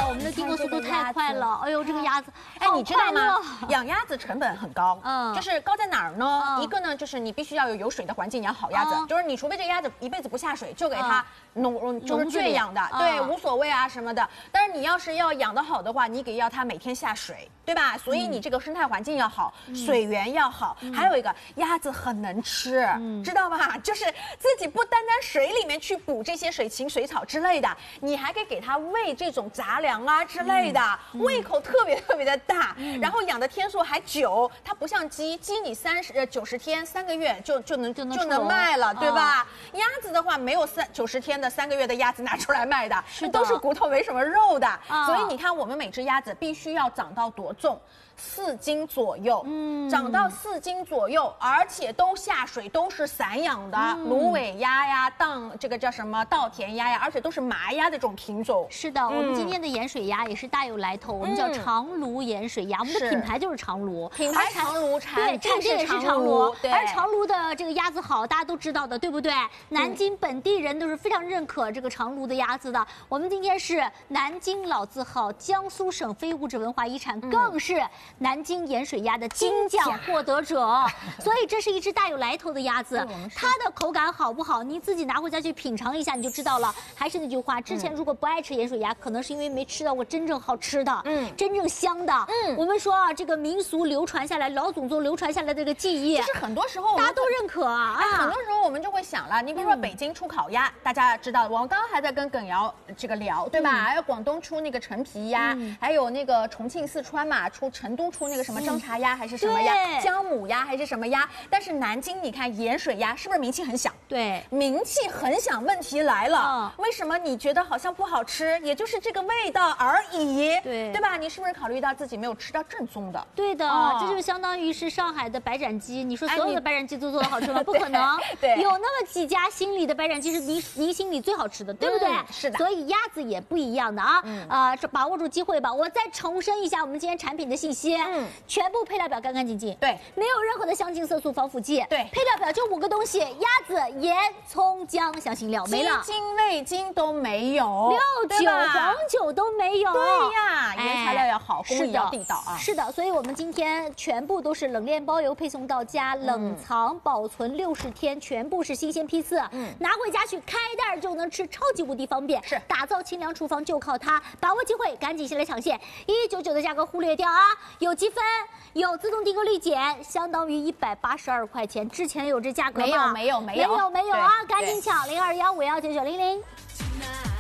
呀，我们的订购速度太快了。哎呦，这个鸭子， 哎，你知道吗？养鸭子成本很高，就是高在哪儿呢？一个呢，就是你必须要有水的环境养好鸭子，就是你除非这个鸭子一辈子不下水，就给它就是圈养的，对，无所谓啊什么的。但是你要是要养得好的话，你要它每天下水，对吧？所以你这个生态环境要好，水源要好，还有一个鸭子很能吃，知道吧？就是自己不单单水里面去补这些水禽、水草之类的，你还可以给它喂这种杂粮啊之类的，胃口特别的大，然后养的天数还久，它不像鸡你90天3个月就能卖了，对吧？鸭子的话没有90天的3个月的鸭子拿出来卖的，都是骨头没什么肉的，所以你看我们每只鸭子必须要长到多重？4斤左右，长到4斤左右，而且都下水，都是散养的，芦苇鸭呀，这个叫什么稻田鸭呀，而且都是麻鸭的这种品种。 是的，我们今天的盐水鸭也是大有来头，我们叫长芦盐水鸭，我们的品牌就是长芦， 品牌长芦， 对，产地也是长芦，而长芦的这个鸭子好，大家都知道的，对不对？南京本地人都是非常认可这个长芦的鸭子的。我们今天是南京老字号，江苏省非物质文化遗产，更是南京盐水鸭的金奖获得者，所以这是一只大有来头的鸭子。它的口感好不好，你自己拿回家去品尝一下，你就知道了。还是那句话，之前如果不爱吃盐水鸭，可能是因为没吃到过真正好吃的，真正香的。我们说啊，这个民俗流传下来，老祖宗流传下来的这个技艺， 就是很多时候大家都认可啊。 很多时候我们就会想了，你比如说北京出烤鸭，大家知道，我们刚刚还在跟耿瑶这个聊，对吧？还有广东出那个陈皮鸭，还有那个重庆、四川嘛，成都出那个什么蒸茶鸭还是什么鸭，姜母鸭还是什么鸭。但是南京你看盐水鸭是不是名气很响？ 对， 名气很响。问题来了，为什么你觉得好像不好吃？也就是这个味道而已，对吧？你是不是考虑到自己没有吃到正宗的？ 对的，这就相当于是上海的白斩鸡。你说所有的白斩鸡都做得好吃吗？不可能。 对， 有那么几家心里的白斩鸡是您心里最好吃的，对不对？ 是的。 所以鸭子也不一样的啊。把握住机会吧。我再重申一下我们今天产品的信息，全部配料表干干净净， 对， 没有任何的香精、色素、防腐剂， 对， 配料表就5个东西：鸭子、盐、葱、姜，香辛料没了， 鸡精、味精都没有 ，6、9、黄酒都没有。 对呀，原材料要好，工艺要地道啊。 是的，所以我们今天全部都是冷链包邮配送到家，冷藏保存60天，全部是新鲜批次，拿回家去开袋就能吃，超级无敌方便。 是， 打造清凉厨房就靠它，把握机会，赶紧先来抢现，199的价格忽略掉啊！有积分，有自动订购立减，相当于182块钱。之前有这价格吗？ 没有啊！ 赶紧抢0215199900。